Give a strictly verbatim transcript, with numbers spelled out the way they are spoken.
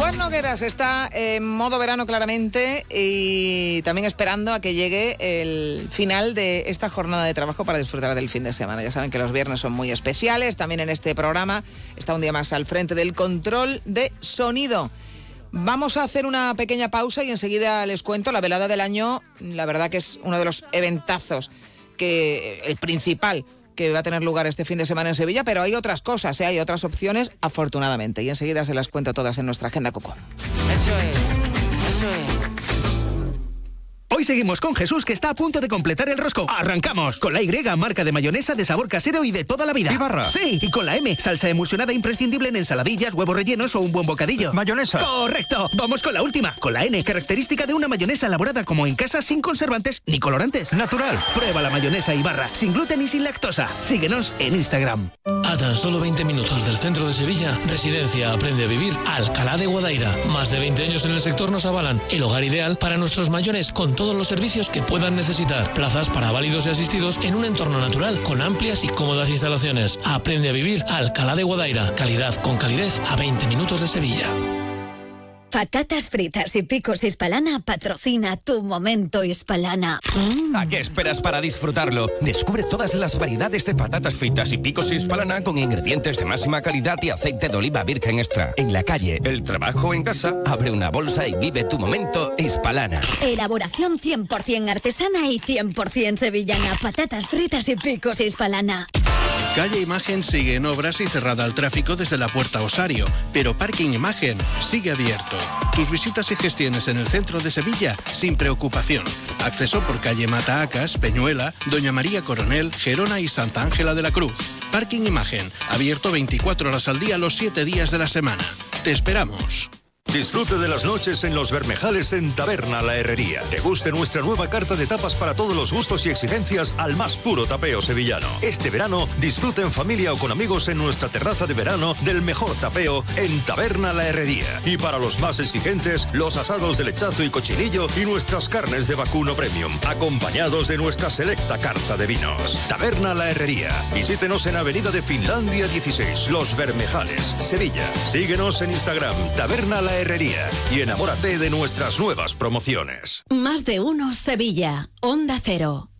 Juan Nogueras está en modo verano claramente y también esperando a que llegue el final de esta jornada de trabajo para disfrutar del fin de semana. Ya saben que los viernes son muy especiales. También en este programa está un día más al frente del control de sonido. Vamos a hacer una pequeña pausa y enseguida les cuento. La velada del año, la verdad que es uno de los eventazos, que el principal que va a tener lugar este fin de semana en Sevilla, pero hay otras cosas, ¿eh? Hay otras opciones, afortunadamente, y enseguida se las cuento todas en nuestra agenda Cucú. Eso es, eso es. Hoy seguimos con Jesús, que está a punto de completar el rosco. ¡Arrancamos! Con la Y, marca de mayonesa de sabor casero y de toda la vida. ¿Y barra? Sí, y con la M, salsa emulsionada imprescindible en ensaladillas, huevos rellenos o un buen bocadillo. ¿Mayonesa? ¡Correcto! Vamos con la última, con la N, característica de una mayonesa elaborada como en casa, sin conservantes ni colorantes. Natural. Prueba la mayonesa Ibarra, sin gluten y sin lactosa. Síguenos en Instagram. A tan solo veinte minutos del centro de Sevilla, Residencia Aprende a Vivir Alcalá de Guadaira. Más de veinte años en el sector nos avalan el hogar ideal para nuestros mayores, con todos los servicios que puedan necesitar. Plazas para válidos y asistidos en un entorno natural con amplias y cómodas instalaciones. Aprende a Vivir Alcalá de Guadaira. Calidad con calidez a veinte minutos de Sevilla. Patatas fritas y picos Hispalana patrocina tu momento Hispalana. Mm. ¿A qué esperas para disfrutarlo? Descubre todas las variedades de patatas fritas y picos Hispalana con ingredientes de máxima calidad y aceite de oliva virgen extra. En la calle, el trabajo, en casa, abre una bolsa y vive tu momento Hispalana. Elaboración cien por ciento artesana y cien por ciento sevillana. Patatas fritas y picos Hispalana. Calle Imagen sigue en obras y cerrada al tráfico desde la Puerta Osario, pero Parking Imagen sigue abierto. Tus visitas y gestiones en el centro de Sevilla sin preocupación. Acceso por calle Mataacas, Peñuela, Doña María Coronel, Gerona y Santa Ángela de la Cruz. Parking Imagen, abierto veinticuatro horas al día los siete días de la semana. Te esperamos. Disfrute de las noches en Los Bermejales en Taberna La Herrería. Deguste nuestra nueva carta de tapas para todos los gustos y exigencias al más puro tapeo sevillano. Este verano, disfruta en familia o con amigos en nuestra terraza de verano del mejor tapeo en Taberna La Herrería. Y para los más exigentes, los asados de lechazo y cochinillo y nuestras carnes de vacuno premium, acompañados de nuestra selecta carta de vinos. Taberna La Herrería. Visítenos en Avenida de Finlandia dieciséis, Los Bermejales, Sevilla. Síguenos en Instagram, Taberna La Herrería, y enamórate de nuestras nuevas promociones. Más de uno Sevilla, Onda Cero.